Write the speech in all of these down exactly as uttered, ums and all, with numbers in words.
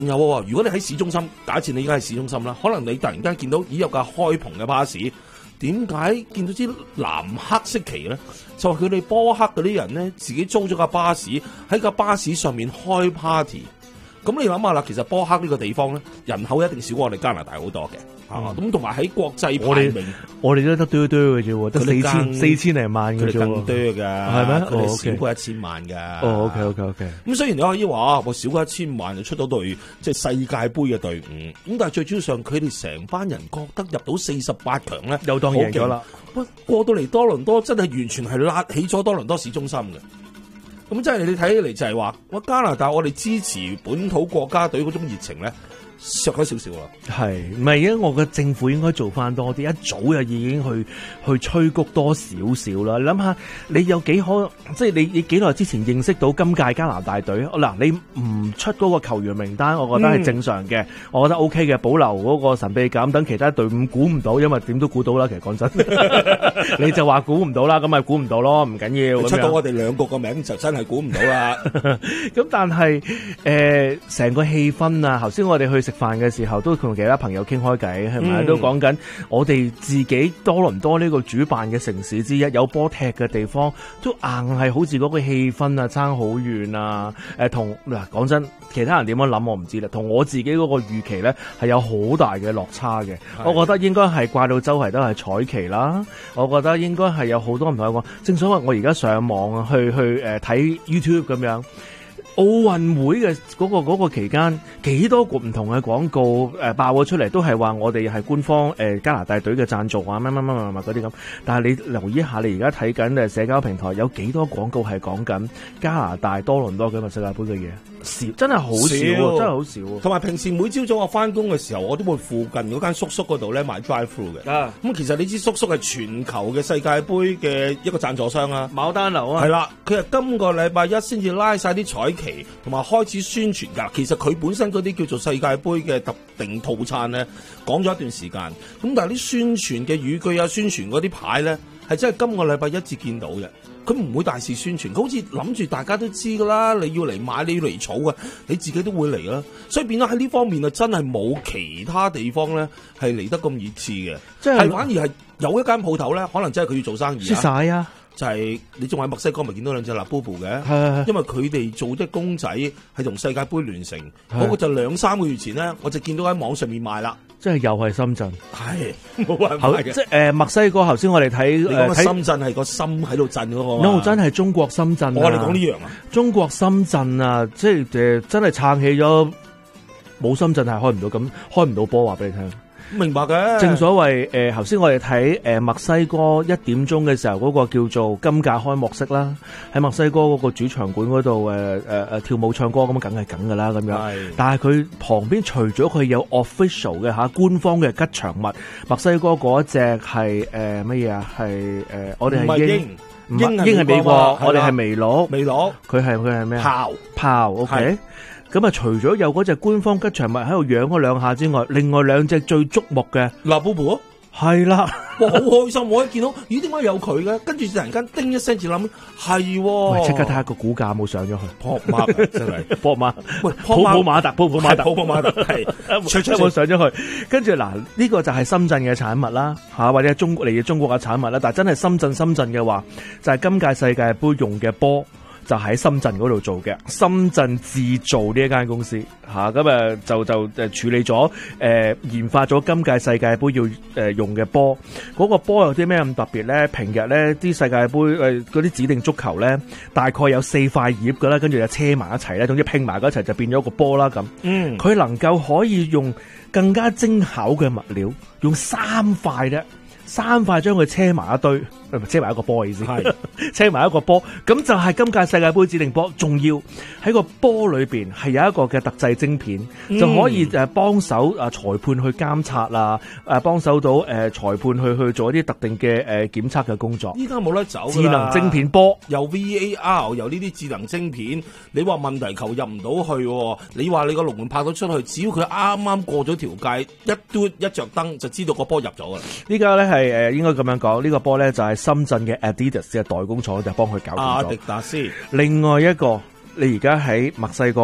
有喎，如果你喺市中心，假設你而家喺市中心啦，可能你突然間見到咦有架開篷嘅巴士，點解見到支藍黑色旗咧？就係佢哋波克嗰啲人咧，自己租咗架巴士喺架巴士上面開 party。咁你諗下啦，其實波克呢個地方咧，人口一定少過我哋加拿大好多嘅。咁同埋喺國際排名， 我哋都得多多嘅啫，得四千四千零萬嘅啫， 更多㗎， 係咩？ 佢哋少過一千萬㗎。 哦 ，OK OK OK。 咁雖然你可以話，我少過一千萬就出到隊即係世界盃嘅隊伍，咁但係最主要上佢哋成班人覺得入到四十八強咧， 又當贏咗啦。 不過到嚟多倫多真係完全係拉起咗多倫多市中心嘅。咁即係你睇起嚟就係話，我加拿大我哋支持本土國家隊嗰種熱情咧，削咗少少啦。 係唔係啊？我嘅政府應該做翻多啲，一早就已經去去催谷多少少啦。你諗下，你有幾可即係你你幾耐之前認識到今屆加拿大隊？嗱，你唔出嗰個球員名單，我覺得係正常嘅，嗯、我覺得 OK 嘅，保留嗰個神秘感，等其他隊伍估唔到，因為點都估到啦。其實講真，你就話估唔到啦，咁咪估唔到咯，唔緊要。 出到我哋兩個個名就真係估唔到啦。 咁但係誒，成、呃、個氣氛啊，頭先我哋去食飯嘅時候，都同其他朋友傾開偈，係咪、嗯、都講緊我哋自己多倫多呢個主辦嘅城市之一，有波踢嘅地方，都硬係好似嗰個氣氛啊，爭好遠啊！誒、呃，同嗱講真，其他人點樣諗我唔知啦，同我自己嗰個預期咧係有好大嘅落差嘅。我覺得應該係掛到周圍都係彩旗啦，我覺得應該係有好多唔同嘅講。正所謂我而家上網啊，去去誒睇、呃、YouTube 咁樣。奧運會嘅嗰個嗰個期間，幾多個唔同嘅廣告誒爆咗出嚟，都係話我哋係官方誒加拿大隊嘅贊助啊，乜乜乜乜乜嗰啲咁。但係你留意一下，你而家睇緊誒社交平台有幾多廣告係講緊加拿大多倫多嘅世界盃嘅嘢？少，真係好少，真係好少。同埋平時每朝早我翻工嘅時候，我都會附近嗰間叔叔嗰度咧買 drive through 嘅。啊，咁其實你知叔叔係全球嘅世界盃嘅一個贊助商啊，牡丹樓啊，係啦，佢係今個禮拜一先至拉晒啲彩旗，同埋開始宣傳㗎。其實佢本身嗰啲叫做世界盃嘅特定套餐咧，講咗一段時間。咁但係啲宣傳嘅語句啊，宣傳嗰啲牌咧，係真係今個禮拜一至見到嘅。佢唔會大肆宣傳，佢好似諗住大家都知㗎啦。你要嚟買，你要嚟儲嘅，你自己都會嚟啦。所以變咗喺呢方面啊，真係冇其他地方咧係嚟得咁熱刺嘅，即係反而係有一間鋪頭咧，可能真係佢要做生意啊。蝕晒啊！就係、是、你仲喺墨西哥咪見到兩隻辣布布嘅，因為佢哋做啲公仔係同世界盃聯成，嗰、那個就兩三個月前咧，我就見到喺網上面賣啦。即係又係深圳，係冇辦法嘅。即係誒、呃、墨西哥，頭先我哋睇誒深圳係個心喺度震嗰個。no 真係中國深圳、啊。我哋講呢樣啊，中國深圳啊，即係誒、呃、真係撐起咗，冇深圳係開唔到咁，開唔到波話俾你聽。明白嘅，正所謂誒，頭、呃、先我哋睇誒墨西哥一點鐘嘅時候嗰、那個叫做今屆開幕式啦，喺墨西哥嗰個主場館嗰度誒誒誒跳舞唱歌咁，梗係梗噶啦咁樣。但係佢旁邊除咗佢有 official 嘅吓官方嘅吉祥物，墨西哥嗰一隻係誒乜嘢啊？係誒、呃、我哋係鷹，鷹鷹係美國，我哋係麋鹿，麋鹿佢係佢係咩啊？豹豹 OK。咁啊，除咗有嗰隻官方吉祥物喺度揚嗰兩下之外，另外兩隻最矚目嘅嗱，布布係啦，哇，好開心！我一見到，咦，點解有佢嘅？跟住突然間叮一聲，就諗係，喂，即刻睇下個股價有冇上咗去，撲馬真係撲馬，喂，普普馬特，普普馬特，普普馬特係，出出冇上咗去。跟住嗱，呢個就係深圳嘅產物啦，吓或者係中國嚟嘅中國嘅產物啦。但係真係深圳深圳嘅話，就係今屆世界盃用嘅波。就喺深圳嗰度做嘅，深圳製造呢一間公司吓，咁啊就就誒處理咗誒、呃、研發咗今屆世界盃要誒、呃、用嘅波。嗰、那個波有啲咩咁特別咧？平日咧啲世界盃誒嗰啲指定足球咧，大概有四塊葉噶啦，跟住就車埋一齊咧，總之拼埋嗰一齊就變咗個波啦咁。嗯，佢能夠可以用更加精巧嘅物料，用三塊啫。三塊將佢車埋一堆，車埋一個波嘅意思，係車埋一個波，咁就係今屆世界盃指定波。仲要喺個波裏邊係有一個嘅特製晶片，嗯、就可以誒幫手啊裁判去監察啊，誒幫手到誒裁判去去做一啲特定嘅誒檢測嘅工作。依家冇得走，智能晶片波有 V A R， 有呢啲智能晶片，你話問題球入唔到去，你話你個龍門拍到出去，只要佢啱啱過咗條界，一嘟一着燈就知道個波入咗噶啦。呢家咧係。係誒，應該咁樣講，呢、這個波咧就係深圳嘅 Adidas 嘅代工廠就幫佢搞掂咗。阿迪達斯，另外一個你而家喺墨西哥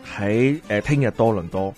喺誒聽日多倫多。